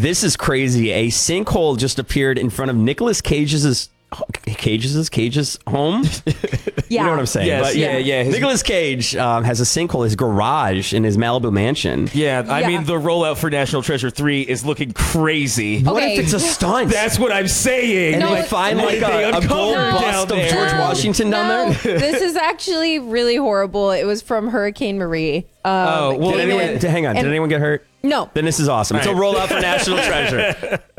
this is crazy. A sinkhole just appeared in front of Nicolas Cage's home. Yeah. You know what I'm saying? Yes, But yeah. Nicolas Cage has a sinkhole, his garage in his Malibu mansion. Yeah, I Yeah. mean, the rollout for National Treasure 3 is looking crazy. What Okay. if it's a stunt? That's what I'm saying. and No, they find like they a gold uncovered bust down of there. George Washington down No, there? this is actually really horrible. It was from Hurricane Marie. Oh, well, Did came anyone, in- hang on, did and- anyone get hurt? No. Then this is awesome. It's a All right. rollout for National Treasure.